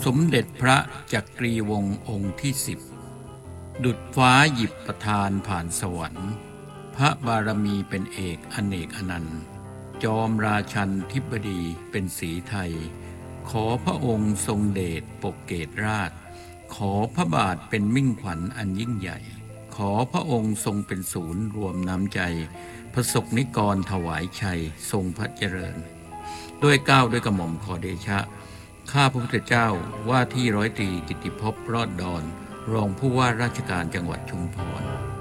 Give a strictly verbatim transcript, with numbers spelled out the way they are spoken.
สมเด็จพระจักรีวงศ์องค์ที่สิบดุจฟ้าหยิบประทานผ่านสวรรค์พระบารมีเป็นเอกอเนกอนันต์จอมราชันธิบดีเป็นศรีไทยขอพระองค์ทรงเดชปกเกตราชขอพระบาทเป็นมิ่งขวัญอันยิ่งใหญ่ขอพระองค์ทรงเป็นศูนย์รวมน้ำใจพระสกนิกรถวายชัยทรงพระเจริญด้วยเกล้าด้วยกระหม่อมขอเดชะข้าพระพุทธเจ้าว่าที่ร้อยตรีกิติภพรอดดอนรองผู้ว่าราชการจังหวัดชุมพร